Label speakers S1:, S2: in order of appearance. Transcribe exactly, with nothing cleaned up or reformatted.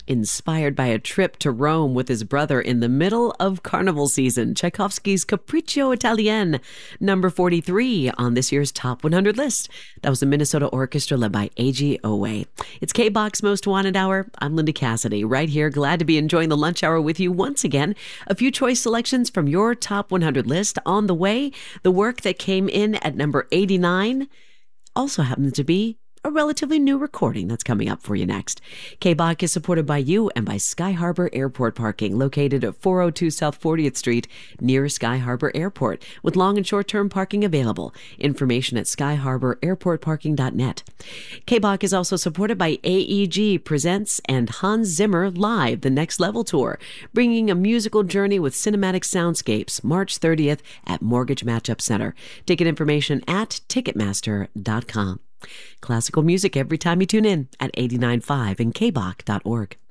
S1: Inspired by a trip to Rome with his brother in the middle of carnival season, Tchaikovsky's Capriccio Italien, number forty-three on this year's Top one hundred list. That was the Minnesota Orchestra led by A G Owe. It's K-Box Most Wanted Hour. I'm Linda Cassidy, right here. Glad to be enjoying the lunch hour with you once again. A few choice selections from your Top one hundred list on the way. The work that came in at number eighty-nine also happens to be a relatively new recording that's coming up for you next. K-Bach is supported by you and by Sky Harbor Airport Parking, located at four oh two South fortieth Street near Sky Harbor Airport, with long and short-term parking available. Information at sky harbor airport parking dot net. K-Bach is also supported by A E G Presents and Hans Zimmer Live, the Next Level Tour, bringing a musical journey with cinematic soundscapes, March thirtieth at Mortgage Matchup Center. Ticket information at ticketmaster dot com. Classical music every time you tune in at eighty-nine point five and k bach dot org.